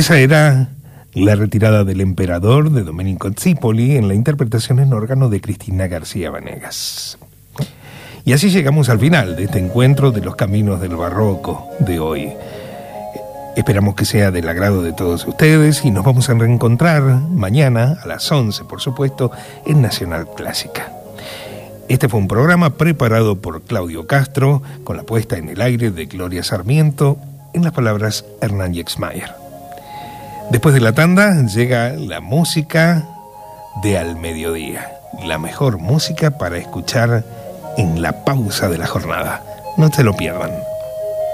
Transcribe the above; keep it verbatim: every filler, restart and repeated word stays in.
Esa era La retirada del emperador de Domenico Zipoli en la interpretación en órgano de Cristina García Vanegas. Y así llegamos al final de este encuentro de los caminos del barroco de hoy. Esperamos que sea del agrado de todos ustedes y nos vamos a reencontrar mañana a las once, por supuesto, en Nacional Clásica. Este fue un programa preparado por Claudio Castro, con la puesta en el aire de Gloria Sarmiento, en las palabras Hernán Yexmayer. Después de la tanda llega la música de Al Mediodía, la mejor música para escuchar en la pausa de la jornada. No se lo pierdan.